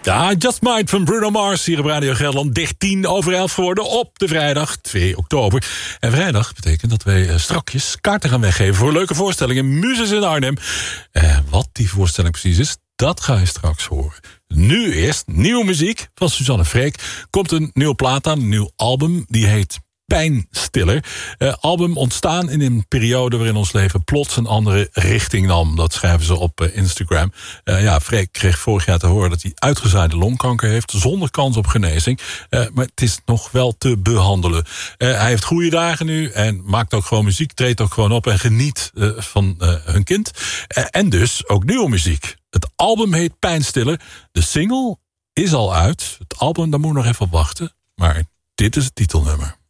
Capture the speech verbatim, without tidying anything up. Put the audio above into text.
Ja, Just Mind van Bruno Mars hier op Radio Gelderland. dertien over elf geworden op de vrijdag twee oktober. En vrijdag betekent dat wij uh, strakjes kaarten gaan weggeven voor leuke voorstellingen. Muzes in Arnhem. Uh, wat die voorstelling precies is, dat ga je straks horen. Nu eerst nieuwe muziek van Suzanne Freek. Komt een nieuwe plaat aan, een nieuw album. Die heet Pijnstiller. Uh, album ontstaan in een periode waarin ons leven plots een andere richting nam. Dat schrijven ze op uh, Instagram. Uh, ja, Freek kreeg vorig jaar te horen dat hij uitgezaaide longkanker heeft, zonder kans op genezing. Uh, maar het is nog wel te behandelen. Uh, hij heeft goede dagen nu en maakt ook gewoon muziek, treedt ook gewoon op en geniet uh, van uh, hun kind. Uh, en dus ook nieuwe muziek. Het album heet Pijnstiller. De single is al uit. Het album, daar moet nog even op wachten. Maar dit is het titelnummer.